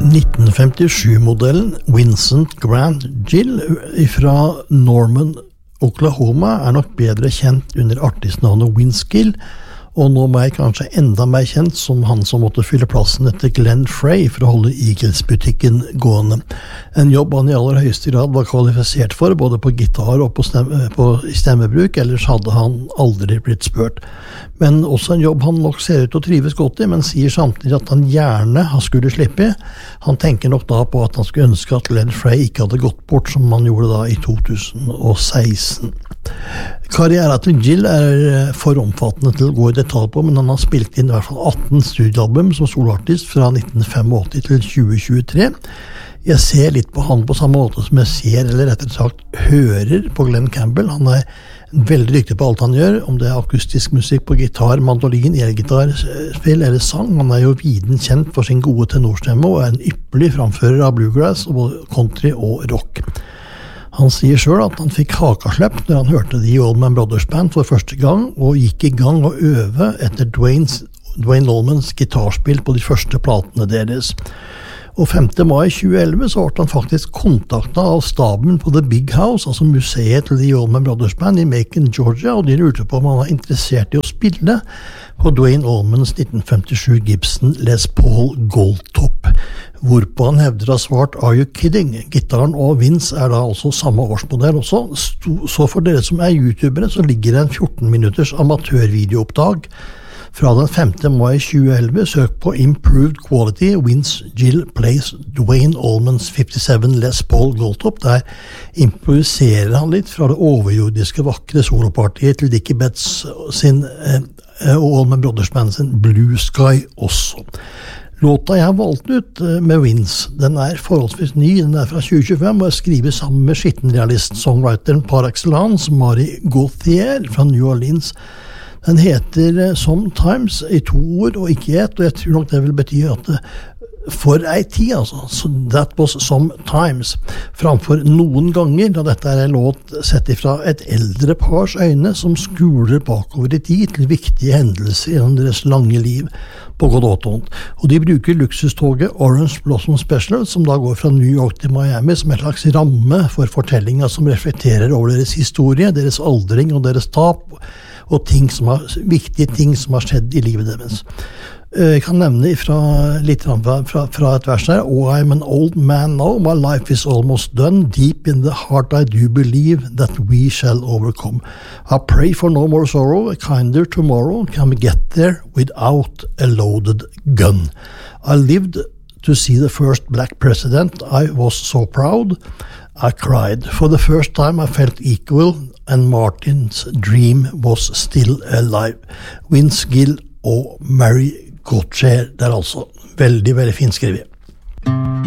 1957-modellen Vincent Grant Gill fra Norman, Oklahoma nok bedre kjent under artistnavnet Vince Gill, og nå må jeg kanskje enda mer kjent som han som måtte fylle plassen etter Glenn Frey for å holde Eagles-butikken gående. En jobb han i aller høyeste grad var kvalifisert for, både på gitar og på stemmebruk, ellers hadde han aldri blitt spurt. Men også en jobb han nok ser ut til å trives godt i, men sier samtidig at han gjerne skulle slippe. Han tenker nok da på at han skulle ønske at Glenn Frey ikke hadde gått bort som han gjorde da i 2016. Karrieren til Gill for omfattende til å gå i detalj på, men han har spilt inn i hvert fall 18 studioalbum som soloartist fra 1985 til 2023. Jeg ser litt på han på samme måte som jeg ser, eller rettere sagt hører på Glenn Campbell. Han veldig dyktig på alt han gjør, om det akustisk musikk på gitar, mandolin, elgitarspill eller sang. Han jo viden kjent for sin gode tenorstemme og en ypperlig framfører av bluegrass, både country og rock. Han sier selv at han fikk hakaslepp når han hørte The Allman Brothers Band for første gang, og gikk i gang å øve etter Duane Allmans gitarspill på de første platene deres. Og 5. mai 2011 så ble han faktisk kontaktet av staben på The Big House, altså museet til The Allman Brothers Band i Macon, Georgia, og de lurte på om han var interessert i å spille på Duane Allmans 1957 Gibson Les Paul Goldtop, hvorpå han hevder har svart "Are you kidding?" Gitaren og Vince da altså samme årsmodell også. Så for dere som YouTubere så ligger det en 14 minutters amatørvideoopptak fra den 5. mai 2011, søk på Improved Quality, Vince Gill Plays Duane Allmans 57 Les Paul Goldtop. Der improviserer han litt fra det overjordiske vakre solopartiet til Dickie Betts sin og Allman Brothers Band sin Blue Sky også. Låta jeg har valgt ut med Vince, den forholdsvis ny, den fra 2025, og jeg skriver sammen med skittenrealist-songwriteren par excellence, Mari Gauthier fra New Orleans. Den heter Sometimes i 2 ord og ikke i 1, og jeg tror nok det vil bety at for ei tid, altså. So that was sometimes. Framfor noen ganger, da dette en låt sett ifra et eldre pars øyne som skuler bakover i tid til viktige hendelser gjennom deres lange liv på godt og vondt. Og de bruker luksustoget Orange Blossom Special, som da går fra New York til Miami, som en slags ramme for fortellinger som reflekterer over deres historie, deres aldring og deres tap, og viktige ting som har skjedd i livet deres. Jeg kan nevne litt fra et vers her. "Oh, I'm an old man now, my life is almost done. Deep in the heart I do believe that we shall overcome. I pray for no more sorrow, a kinder tomorrow. Can we get there without a loaded gun? I lived to see the first black president. I was so proud. I cried. For the first time I felt equal, and Martin's dream was still alive." Vince Gill og Mari Gauthier, det altså veldig, veldig fint skrevet.